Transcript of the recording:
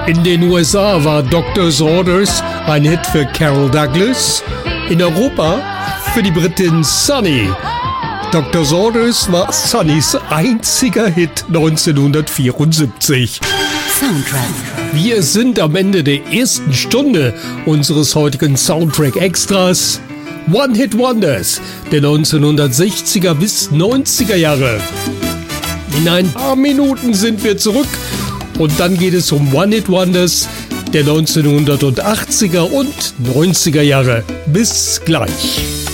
In den USA war Doctor's Orders ein Hit für Carol Douglas, in Europa für die Britin Sunny. Doctor's Orders war Sunnys einziger Hit 1974. Soundtrack. Wir sind am Ende der ersten Stunde unseres heutigen Soundtrack Extras. One-Hit Wonders der 1960er bis 90er Jahre. In ein paar Minuten sind wir zurück und dann geht es um One-Hit Wonders der 1980er und 90er Jahre. Bis gleich.